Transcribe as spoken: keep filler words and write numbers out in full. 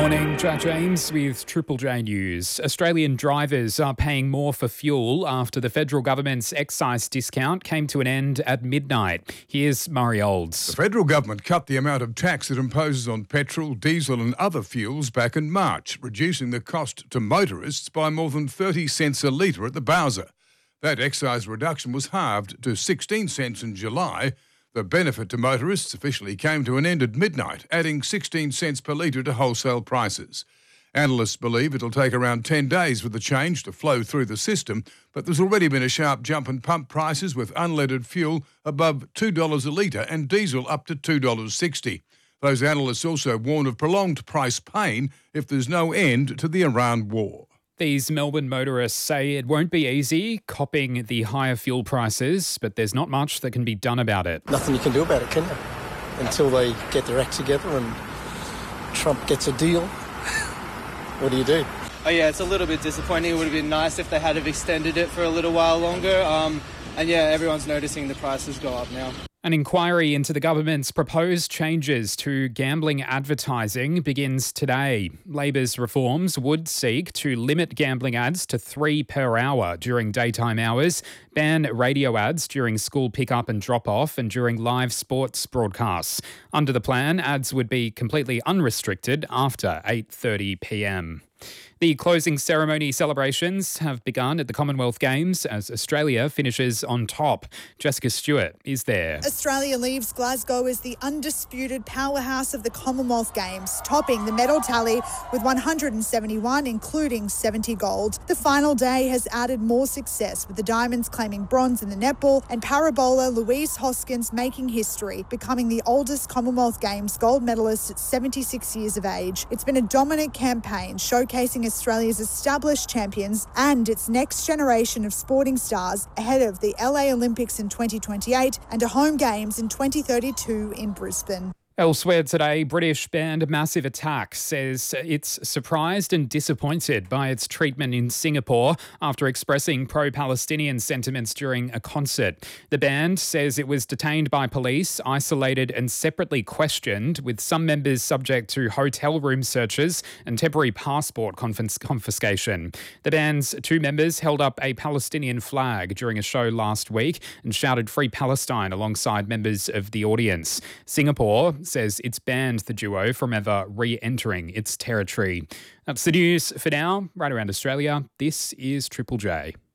Morning, Jack James with Triple J News. Australian drivers are paying more for fuel after the federal government's excise discount came to an end at midnight. Here's Murray Olds. The federal government cut the amount of tax it imposes on petrol, diesel and other fuels back in March, reducing the cost to motorists by more than thirty cents a litre at the Bowser. That excise reduction was halved to sixteen cents in July. The benefit to motorists officially came to an end at midnight, adding sixteen cents per litre to wholesale prices. Analysts believe it'll take around ten days for the change to flow through the system, but there's already been a sharp jump in pump prices with unleaded fuel above two dollars a litre and diesel up to two dollars sixty. Those analysts also warn of prolonged price pain if there's no end to the Iran war. These Melbourne motorists say it won't be easy copping the higher fuel prices, but there's not much that can be done about it. Nothing you can do about it, can you? Until they get their act together and Trump gets a deal. What do you do? Oh yeah, it's a little bit disappointing. It would have been nice if they had have extended it for a little while longer. Um, and yeah, everyone's noticing the prices go up now. An inquiry into the government's proposed changes to gambling advertising begins today. Labor's reforms would seek to limit gambling ads to three per hour during daytime hours, ban radio ads during school pick-up and drop-off and during live sports broadcasts. Under the plan, ads would be completely unrestricted after eight thirty p m. The closing ceremony celebrations have begun at the Commonwealth Games as Australia finishes on top. Jessica Stewart is there. Australia leaves Glasgow as the undisputed powerhouse of the Commonwealth Games, topping the medal tally with one hundred seventy-one, including seventy gold. The final day has added more success, with the Diamonds claiming bronze in the netball and parabola Louise Hoskins making history, becoming the oldest Commonwealth Games gold medalist at seventy-six years of age. It's been a dominant campaign, showcasing Australia's established champions and its next generation of sporting stars ahead of the L A Olympics in twenty twenty-eight and a home games in twenty thirty-two in Brisbane. Elsewhere today, British band Massive Attack says it's surprised and disappointed by its treatment in Singapore after expressing pro-Palestinian sentiments during a concert. The band says it was detained by police, isolated and separately questioned, with some members subject to hotel room searches and temporary passport confis- confiscation. The band's two members held up a Palestinian flag during a show last week and shouted Free Palestine alongside members of the audience. Singapore says it's banned the duo from ever re-entering its territory. That's the news for now. Right around Australia, this is Triple J.